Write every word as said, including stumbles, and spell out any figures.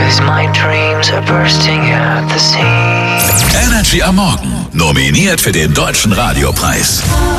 'cause my dreams are bursting at the seams. Energy am Morgen, nominiert für den Deutschen Radiopreis.